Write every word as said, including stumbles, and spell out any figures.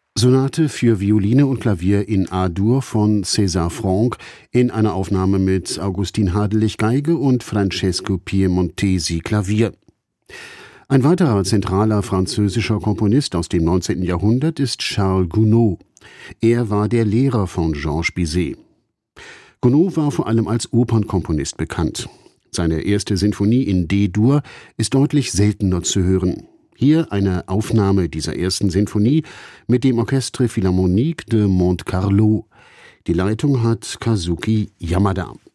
Sonate für Violine und Klavier in A-Dur von César Franck in einer Aufnahme mit Augustin Hadelich Geige und Francesco Piemontesi Klavier. Ein weiterer zentraler französischer Komponist aus dem neunzehnten Jahrhundert ist Charles Gounod. Er war der Lehrer von Georges Bizet. Gounod war vor allem als Opernkomponist bekannt. Seine erste Sinfonie in D-Dur ist deutlich seltener zu hören. Hier eine Aufnahme dieser ersten Sinfonie mit dem Orchestre Philharmonique de Monte-Carlo. Die Leitung hat Kazuki Yamada.